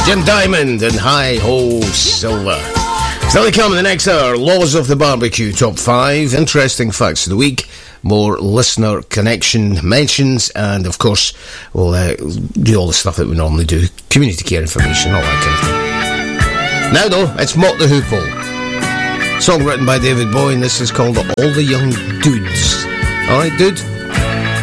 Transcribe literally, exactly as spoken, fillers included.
Jim Diamond and Hi Ho Silver. Still to come in the next hour, Laws of the Barbecue Top five, interesting facts of the week, more listener connection mentions, and of course we'll uh, do all the stuff that we normally do, community care information, all that kind of thing. Now though, it's Mott the Hoople, song written by David Bowie, and this is called All the Young Dudes. Alright, dude?